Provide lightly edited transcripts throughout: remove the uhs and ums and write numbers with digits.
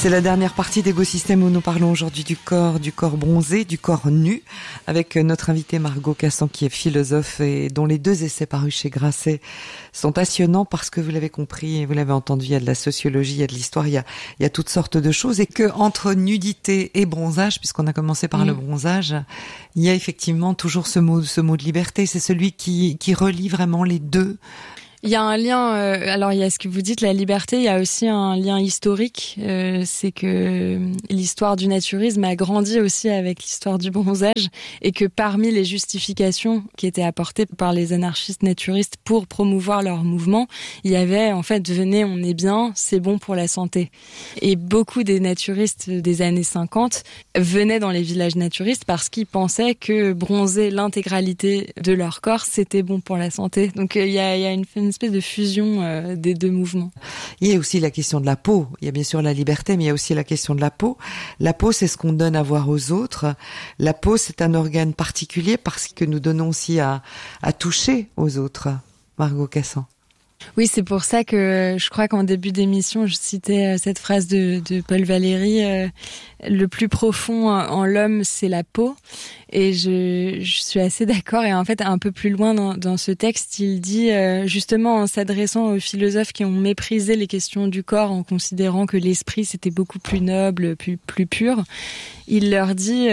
C'est la dernière partie d'Égosystème où nous parlons aujourd'hui du corps bronzé, du corps nu, avec notre invitée Margot Cassan qui est philosophe et dont les 2 essais parus chez Grasset sont passionnants parce que vous l'avez compris et vous l'avez entendu, il y a de la sociologie, il y a de l'histoire, il y a toutes sortes de choses et que entre nudité et bronzage, puisqu'on a commencé par le bronzage, il y a effectivement toujours ce mot de liberté, c'est celui qui relie vraiment les deux. Il y a un lien, alors il y a ce que vous dites, la liberté, il y a aussi un lien historique, c'est que l'histoire du naturisme a grandi aussi avec l'histoire du bronzage et que parmi les justifications qui étaient apportées par les anarchistes naturistes pour promouvoir leur mouvement, il y avait en fait, venez, on est bien, c'est bon pour la santé. Et beaucoup des naturistes des années 50 venaient dans les villages naturistes parce qu'ils pensaient que bronzer l'intégralité de leur corps, c'était bon pour la santé. Donc il y a une espèce de fusion des deux mouvements. Il y a aussi la question de la peau. Il y a bien sûr la liberté, mais il y a aussi la question de la peau. La peau, c'est ce qu'on donne à voir aux autres. La peau, c'est un organe particulier parce que nous donnons aussi à toucher aux autres. Margot Cassan. Oui, c'est pour ça que je crois qu'en début d'émission, je citais cette phrase de Paul Valéry, le plus profond en l'homme, c'est la peau. Et je suis assez d'accord. Et en fait, un peu plus loin dans ce texte, il dit, justement en s'adressant aux philosophes qui ont méprisé les questions du corps en considérant que l'esprit, c'était beaucoup plus noble, plus pur, il leur dit,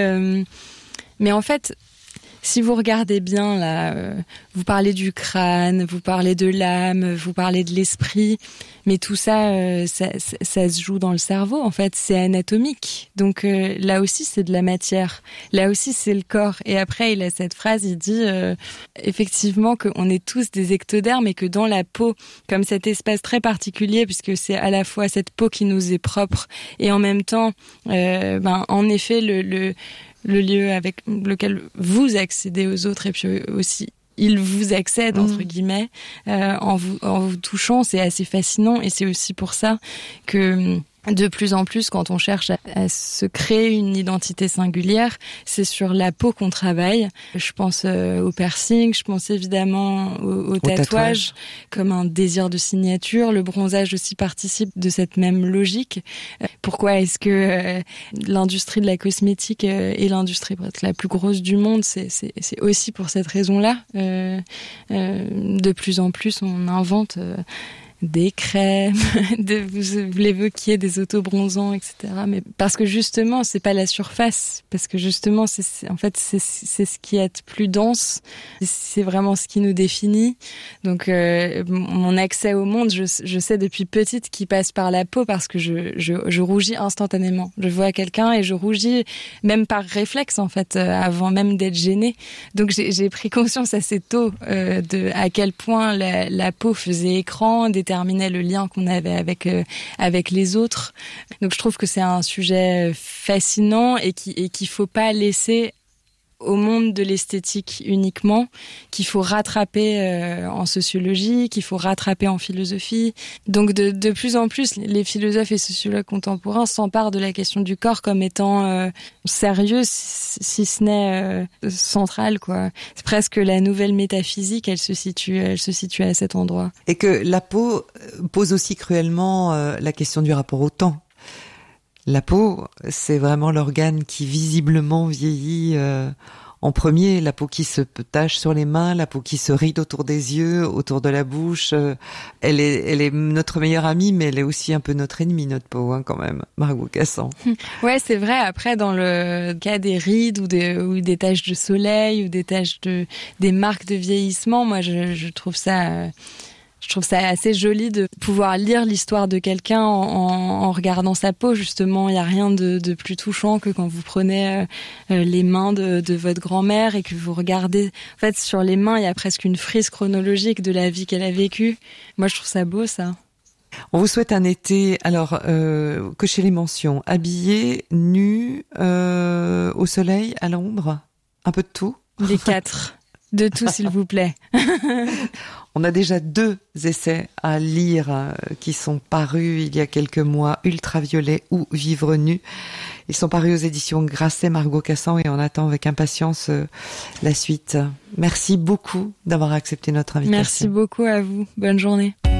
mais en fait, si vous regardez bien, là, vous parlez du crâne, vous parlez de l'âme, vous parlez de l'esprit, mais tout ça, ça se joue dans le cerveau, en fait, c'est anatomique. Donc là aussi, c'est de la matière. Là aussi, c'est le corps. Et après, il a cette phrase, il dit effectivement qu'on est tous des ectodermes et que dans la peau, comme cet espace très particulier, puisque c'est à la fois cette peau qui nous est propre et en même temps, en effet, le lieu avec lequel vous accédez aux autres et puis aussi ils vous accèdent entre guillemets en vous touchant, c'est assez fascinant et c'est aussi pour ça que de plus en plus, quand on cherche à se créer une identité singulière, c'est sur la peau qu'on travaille. Je pense au piercing, je pense évidemment au tatouage comme un désir de signature. Le bronzage aussi participe de cette même logique. Pourquoi est-ce que l'industrie de la cosmétique est l'industrie peut-être la plus grosse du monde? C'est aussi pour cette raison-là. De plus en plus, on invente des crèmes, vous l'évoquiez, des autobronzants, etc. Mais parce que justement, c'est pas la surface, parce que justement, c'est ce qui est plus dense, c'est vraiment ce qui nous définit. Donc, mon accès au monde, je sais depuis petite qu'il passe par la peau parce que je rougis instantanément. Je vois quelqu'un et je rougis même par réflexe, en fait, avant même d'être gênée. Donc, j'ai pris conscience assez tôt de à quel point la peau faisait écran, déterminait le lien qu'on avait avec les autres. Donc je trouve que c'est un sujet fascinant et qu'il faut pas laisser au monde de l'esthétique uniquement, qu'il faut rattraper en sociologie, qu'il faut rattraper en philosophie. Donc de plus en plus, les philosophes et sociologues contemporains s'emparent de la question du corps comme étant sérieuse, si ce n'est centrale, quoi. C'est presque la nouvelle métaphysique, elle se situe à cet endroit. Et que la peau pose aussi cruellement la question du rapport au temps. La peau, c'est vraiment l'organe qui visiblement vieillit en premier. La peau qui se tache sur les mains, la peau qui se ride autour des yeux, autour de la bouche. Elle est notre meilleure amie, mais elle est aussi un peu notre ennemie, notre peau, quand même. Margot Cassan. Ouais, c'est vrai. Après, dans le cas des rides ou des taches de soleil ou des marques de vieillissement, moi, je trouve ça... Je trouve ça assez joli de pouvoir lire l'histoire de quelqu'un en regardant sa peau, justement. Il n'y a rien de plus touchant que quand vous prenez les mains de votre grand-mère et que vous regardez. En fait, sur les mains, il y a presque une frise chronologique de la vie qu'elle a vécue. Moi, je trouve ça beau, ça. On vous souhaite un été, alors, cochez les mentions. Habillé, nu, au soleil, à l'ombre, un peu de tout. Les 4. De tout, s'il vous plaît. On a déjà 2 essais à lire qui sont parus il y a quelques mois, Ultraviolet ou Vivre nu. Ils sont parus aux éditions Grasset, Margot Cassan, et on attend avec impatience la suite. Merci beaucoup d'avoir accepté notre invitation. Merci beaucoup à vous. Bonne journée.